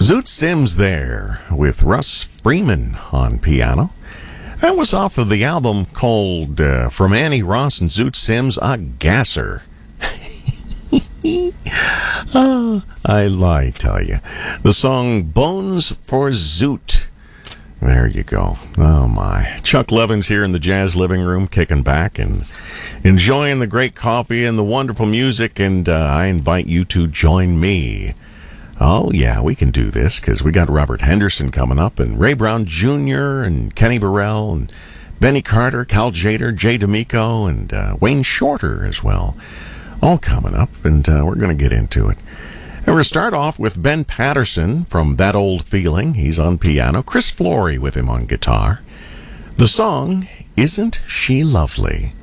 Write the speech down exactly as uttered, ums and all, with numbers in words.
Zoot Sims there with Russ Freeman on piano. That was off of the album called uh, From Annie Ross and Zoot Sims, A Gasser. oh, I lie, tell you. The song Bones for Zoot. There you go. Oh, my. Chuck Levins here in the Jazz Living Room, kicking back and enjoying the great coffee and the wonderful music, and uh, I invite you to join me. Oh, yeah, we can do this, because we got Robert Henderson coming up, and Ray Brown Junior, and Kenny Burrell, and Benny Carter, Cal Tjader, Jay D'Amico, and uh, Wayne Shorter as well. All coming up, and uh, we're going to get into it. And we're going to start off with Ben Patterson from That Old Feeling. He's on piano. Chris Flory with him on guitar. The song, Isn't She Lovely?